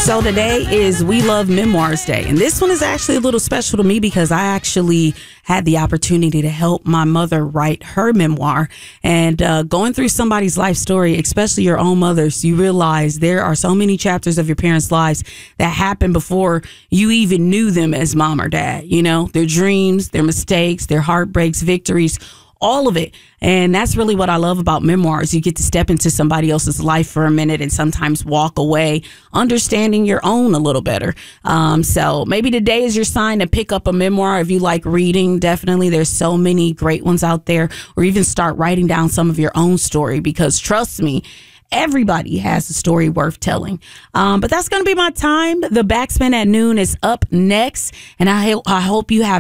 So today is We Love Memoirs Day. And this one is actually a little special to me because I actually had the opportunity to help my mother write her memoir. And going through somebody's life story, especially your own mother's, you realize there are so many chapters of your parents' lives that happened before you even knew them as mom or dad. You know, their dreams, their mistakes, their heartbreaks, victories, all of it. And that's really what I love about memoirs. You get to step into somebody else's life for a minute and sometimes walk away understanding your own a little better. So maybe today is your sign to pick up a memoir. If you like reading, definitely there's so many great ones out there, or even start writing down some of your own story, because trust me, everybody has a story worth telling. But that's going to be my time. The Backspin at Noon is up next, and I hope you have